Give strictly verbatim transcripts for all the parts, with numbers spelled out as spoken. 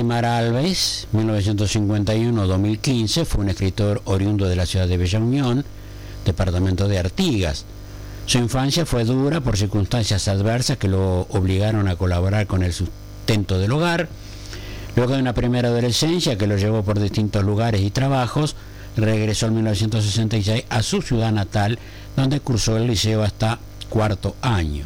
Valdemar Alves, mil novecientos cincuenta y uno a dos mil quince, fue un escritor oriundo de la ciudad de Bella Unión, departamento de Artigas. Su infancia fue dura por circunstancias adversas que lo obligaron a colaborar con el sustento del hogar. Luego de una primera adolescencia que lo llevó por distintos lugares y trabajos, regresó en mil novecientos sesenta y seis a su ciudad natal, donde cursó el liceo hasta cuarto año.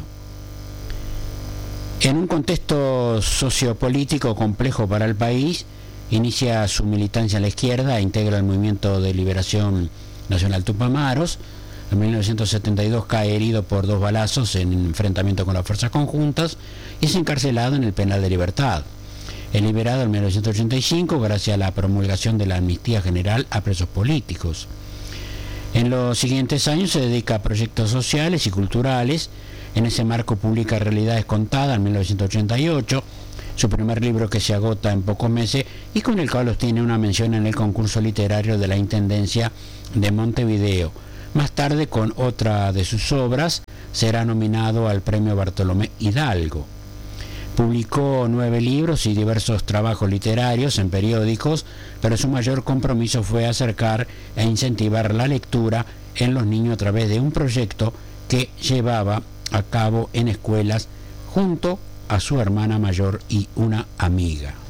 En un contexto sociopolítico complejo para el país, inicia su militancia en la izquierda e integra el Movimiento de Liberación Nacional Tupamaros. En mil novecientos setenta y dos cae herido por dos balazos en enfrentamiento con las fuerzas conjuntas y es encarcelado en el Penal de Libertad. Es liberado en mil novecientos ochenta y cinco gracias a la promulgación de la amnistía general a presos políticos. En los siguientes años se dedica a proyectos sociales y culturales. En ese marco publica Realidades Contadas en mil novecientos ochenta y ocho, su primer libro que se agota en pocos meses y con el cual obtiene una mención en el concurso literario de la Intendencia de Montevideo. Más tarde, con otra de sus obras, será nominado al Premio Bartolomé Hidalgo. Publicó nueve libros y diversos trabajos literarios en periódicos, pero su mayor compromiso fue acercar e incentivar la lectura en los niños a través de un proyecto que llevaba a cabo en escuelas junto a su hermana mayor y una amiga.